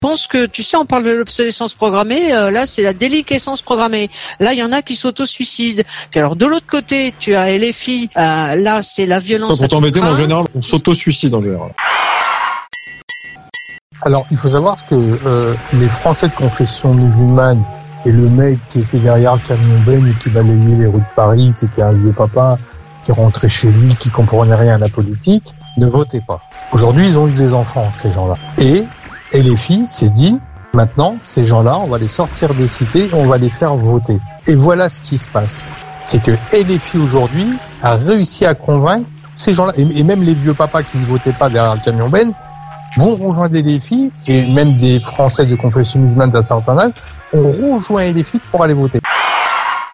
pense que, tu sais, on parle de l'obsolescence programmée, là c'est la déliquescence programmée. Là il y en a qui s'auto-suicident. Puis alors de l'autre côté, tu as LFI, là c'est la violence. Pour t'embêter, en général, on s'auto-suicide en général. Alors il faut savoir que les Français de confession musulmane et le mec qui était derrière le camion Ben et qui balayait les rues de Paris, qui était un vieux papa, qui rentrait chez lui, qui comprenait rien à la politique, ne votaient pas. Aujourd'hui, ils ont eu des enfants, ces gens-là. Et LFI s'est dit, maintenant, ces gens-là, on va les sortir des cités, on va les faire voter. Et voilà ce qui se passe. C'est que LFI, aujourd'hui, a réussi à convaincre ces gens-là, et même les vieux papas qui ne votaient pas derrière le camion Ben, vont rejoindre LFI, et même des Français de confession musulmane d'un certain âge, ont rejoint LFI pour aller voter.